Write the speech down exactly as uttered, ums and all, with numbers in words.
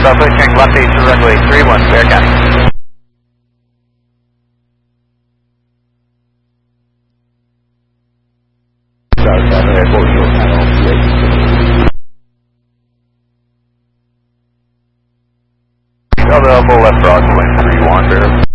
Alpha, check left base to runway three one, Bear County. Delta Alpha, left Rockaway three one, Bear.